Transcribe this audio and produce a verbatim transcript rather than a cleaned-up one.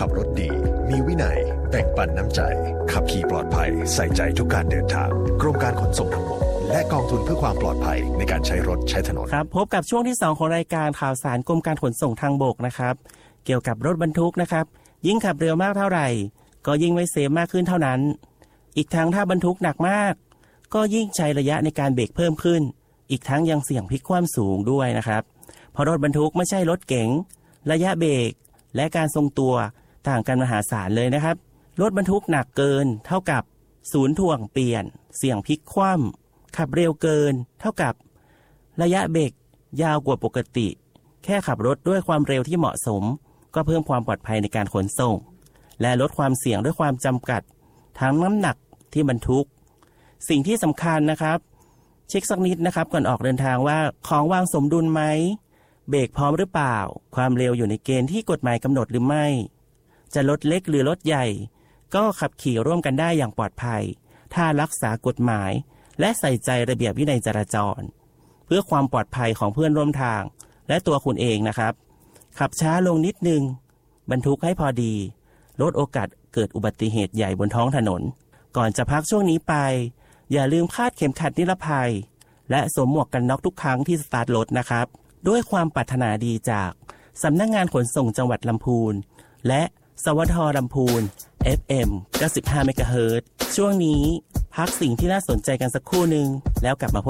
ขับรถดีมีวินัยแบ่งปันน้ำใจขับขี่ปลอดภัยใส่ใจทุกการเดินทางกรมการขนส่งทางบกและกองทุนเพื่อความปลอดภัยในการใช้รถใช้ถนนครับพบกับช่วงที่สองของรายการข่าวสารกรมการขนส่งทางบกนะครับเกี่ยวกับรถบรรทุกนะครับยิ่งขับเร็วมากเท่าไหร่ก็ยิ่งไม่เซฟมากขึ้นเท่านั้นอีกทั้งถ้าบรรทุกหนักมากก็ยิ่งใช้ระยะในการเบรกเพิ่มขึ้นอีกทั้งยังเสี่ยงพลิกคว่ำสูงด้วยนะครับเพราะรถบรรทุกไม่ใช่รถเก๋งระยะเบรกและการทรงตัวต่างกันมหาศาลเลยนะครับรถบรรทุกหนักเกินเท่ากับศูนย์ถ่วงเปลี่ยนเสี่ยงพลิกคว่ำขับเร็วเกินเท่ากับระยะเบรกยาวกว่าปกติแค่ขับรถด้วยความเร็วที่เหมาะสมก็เพิ่มความปลอดภัยในการขนส่งและลดความเสี่ยงด้วยความจำกัดทั้งน้ำหนักที่บรรทุกสิ่งที่สำคัญนะครับเช็คสักนิดนะครับก่อนออกเดินทางว่าของวางสมดุลไหมเบรกพร้อมหรือเปล่าความเร็วอยู่ในเกณฑ์ที่กฎหมายกำหนดหรือไม่จะรถเล็กหรือรถใหญ่ก็ขับขี่ร่วมกันได้อย่างปลอดภัยถ้ารักษากฎหมายและใส่ใจระเบียบวินัยจราจรเพื่อความปลอดภัยของเพื่อนร่วมทางและตัวคุณเองนะครับขับช้าลงนิดนึงบรรทุกให้พอดีลดโอกาสเกิดอุบัติเหตุใหญ่บนท้องถนนก่อนจะพักช่วงนี้ไปอย่าลืมคาดเข็มขัดนิรภัยและสวมหมวกกันน็อกทุกครั้งที่สตาร์ทรถนะครับด้วยความปรารถนาดีจากสำนักงานขนส่งจังหวัดลำพูนและสวทลำพูน เอฟ เอ็ม เก้าสิบห้า เมกะเฮิรตซ์ช่วงนี้พักสิ่งที่น่าสนใจกันสักครู่หนึ่งแล้วกลับมาพบ